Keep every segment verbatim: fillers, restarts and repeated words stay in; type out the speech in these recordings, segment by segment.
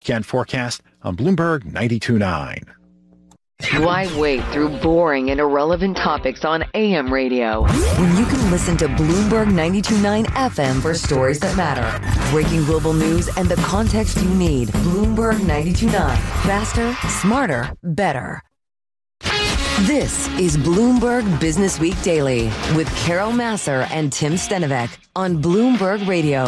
Weekend forecast on Bloomberg ninety-two point nine. Why wade through boring and irrelevant topics on A M radio when you can listen to Bloomberg ninety-two point nine F M for stories that matter? Breaking global news and the context you need. Bloomberg ninety-two point nine. Faster, smarter, better. This is Bloomberg Business Week Daily with Carol Massar and Tim Stenovec on Bloomberg Radio.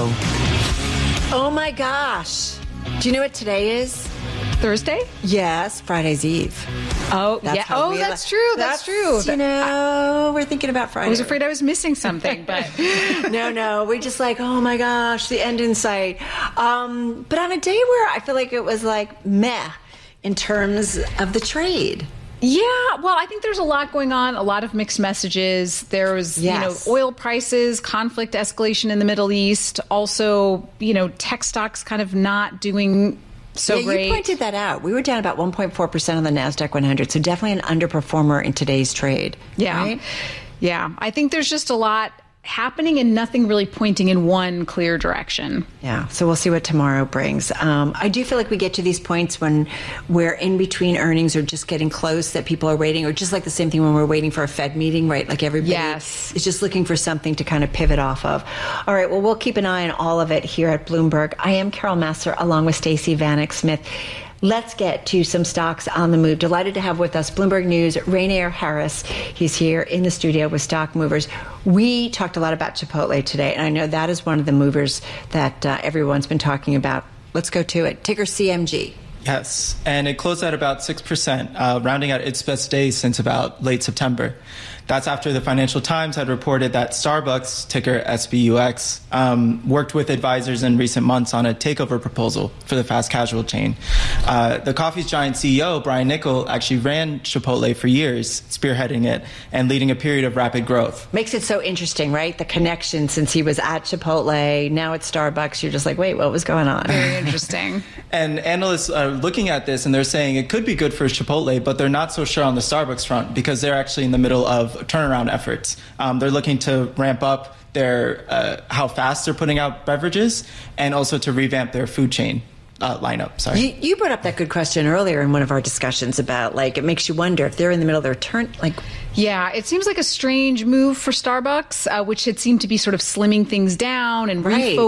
Oh my gosh. Do you know what today is? Thursday? Yes, Friday's Eve. Oh, that's yeah. Oh, that's li- true. That's, that's true. You know, we're thinking about Friday. I was afraid I was missing something, but no, no. We're just like, oh my gosh, the end in sight. Um, but on a day where I feel like it was like meh in terms of the trade. Yeah, well, I think there's a lot going on, a lot of mixed messages. There was, yes. you know, oil prices, conflict escalation in the Middle East. Also, you know, tech stocks kind of not doing so yeah, great. You pointed that out. We were down about one point four percent on the NASDAQ one hundred, so definitely an underperformer in today's trade. Yeah, right? Yeah. I think there's just a lot happening and nothing really pointing in one clear direction. Yeah, so we'll see what tomorrow brings. Um, I do feel like we get to these points when we're in between earnings or just getting close that people are waiting, or just like the same thing when we're waiting for a Fed meeting, right? Like everybody yes. is just looking for something to kind of pivot off of. All right, well, we'll keep an eye on all of it here at Bloomberg. I am Carol Massar along with Stacey Vanek Smith. Let's get to some stocks on the move. Delighted to have with us Bloomberg News, Rainier Harris. He's here in the studio with Stock Movers. We talked a lot about Chipotle today, and I know that is one of the movers that uh, everyone's been talking about. Let's go to it. Ticker C M G. Yes, and it closed at about six percent, uh, rounding out its best days since about late September. That's after the Financial Times had reported that Starbucks, ticker S B U X, um, worked with advisors in recent months on a takeover proposal for the fast casual chain. Uh, the coffee giant C E O, Brian Niccol, actually ran Chipotle for years, spearheading it and leading a period of rapid growth. Makes it so interesting, right? The connection since he was at Chipotle, now at Starbucks, you're just like, wait, what was going on? Very interesting. And analysts are looking at this and they're saying it could be good for Chipotle, but they're not so sure on the Starbucks front because they're actually in the middle of turnaround efforts. Um, they're looking to ramp up their uh, how fast they're putting out beverages and also to revamp their food chain uh, lineup. Sorry. You, you brought up that good question earlier in one of our discussions about, like, it makes you wonder if they're in the middle of their turn, like... Yeah, it seems like a strange move for Starbucks, uh, which had seemed to be sort of slimming things down and right. refocusing